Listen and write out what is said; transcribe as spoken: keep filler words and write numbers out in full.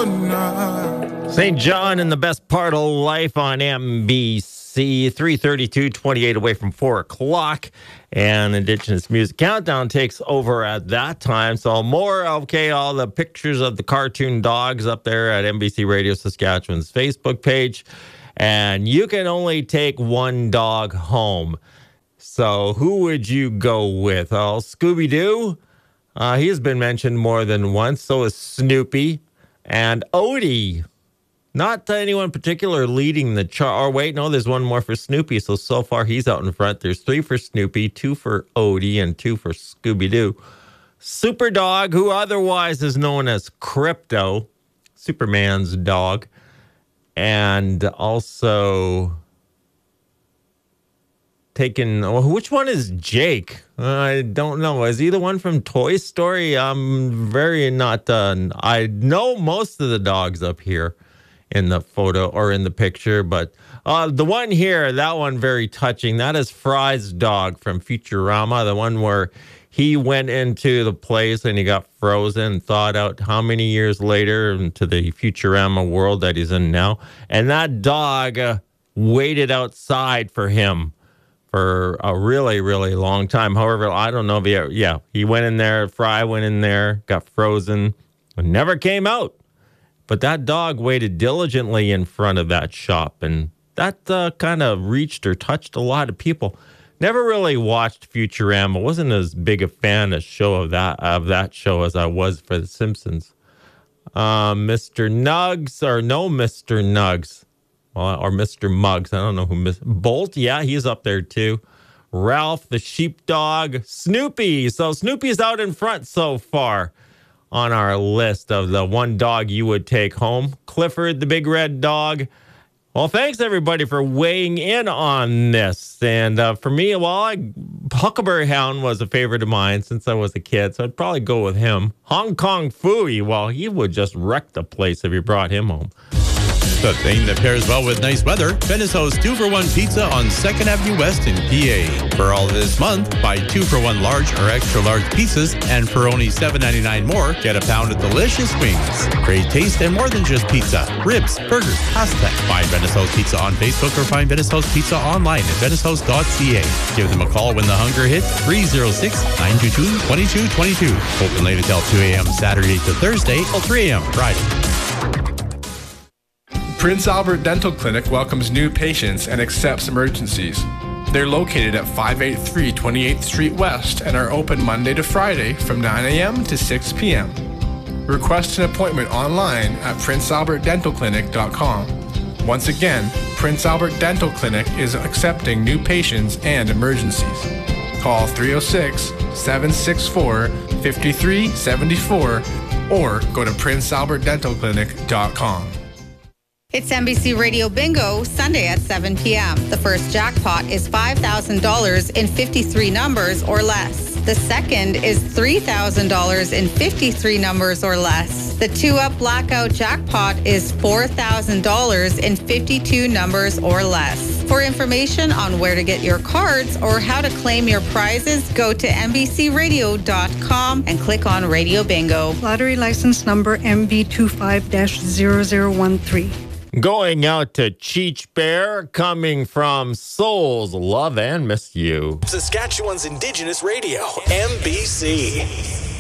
Saint John and the Best Part of Life on M B C. three thirty-two, twenty-eight away from four o'clock. And Indigenous Music Countdown takes over at that time. So more, okay, all the pictures of the cartoon dogs up there at N B C Radio Saskatchewan's Facebook page. And you can only take one dog home. So who would you go with? Oh, Scooby-Doo? Uh, he has been mentioned more than once. So is Snoopy and Odie. Not anyone particular leading the chart. Or wait, no, there's one more for Snoopy. So, so far he's out in front. There's three for Snoopy, two for Odie, and two for Scooby-Doo. Superdog, who otherwise is known as Crypto, Superman's dog. And also taken, well, which one is Jake? I don't know. Is he the one from Toy Story? I'm very not, uh, I know most of the dogs up here in the photo or in the picture, but uh, the one here, that one very touching. That is Fry's dog from Futurama, the one where he went into the place and he got frozen, thawed out how many years later into the Futurama world that he's in now. And that dog uh, waited outside for him for a really, really long time. However, I don't know if he, yeah, he went in there, Fry went in there, got frozen, and never came out. But that dog waited diligently in front of that shop, and that uh, kind of reached or touched a lot of people. Never really watched Futurama. Wasn't as big a fan of show of that of that show as I was for The Simpsons. Uh, Mister Nugs, or no Mister Nugs, well, or Mister Muggs. I don't know who. Miss Bolt, yeah, he's up there too. Ralph the sheepdog, Snoopy. So Snoopy's out in front so far on our list of the one dog you would take home. Clifford, the big red dog. Well, thanks, everybody, for weighing in on this. And uh, for me, well, I, Huckleberry Hound was a favorite of mine since I was a kid, so I'd probably go with him. Hong Kong Phooey, well, he would just wreck the place if you brought him home. The thing that pairs well with nice weather, Venice House two for one Pizza on second Avenue West in P A. For all this month, buy two for one large or extra large pizzas, and for only seven ninety-nine more, get a pound of delicious wings. Great taste and more than just pizza. Ribs, burgers, pasta. Find Venice House Pizza on Facebook or find Venice House Pizza online at venice house dot c a. Give them a call when the hunger hits, three oh six, nine two two, two two two two. Open late until two a.m. Saturday to Thursday till three a.m. Friday. Prince Albert Dental Clinic welcomes new patients and accepts emergencies. They're located at five eighty-three twenty-eighth Street West and are open Monday to Friday from nine a.m. to six p.m. Request an appointment online at prince albert dental clinic dot com. Once again, Prince Albert Dental Clinic is accepting new patients and emergencies. Call three oh six, seven six four, five three seven four or go to prince albert dental clinic dot com. It's N B C Radio Bingo, Sunday at seven p.m. The first jackpot is five thousand dollars in fifty-three numbers or less. The second is three thousand dollars in fifty-three numbers or less. The two-up blackout jackpot is four thousand dollars in fifty-two numbers or less. For information on where to get your cards or how to claim your prizes, go to n b c radio dot com and click on Radio Bingo. Lottery license number M B two five dash zero zero one three. Going out to Cheech Bear, coming from Souls, Love and Miss You. Saskatchewan's Indigenous Radio, M B C.